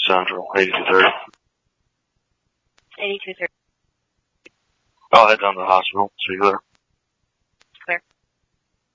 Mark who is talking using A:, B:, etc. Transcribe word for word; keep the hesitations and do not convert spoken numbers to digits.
A: Central, eighty-two thirty.
B: eighty-two thirty.
A: I'll head down to the hospital. See you there.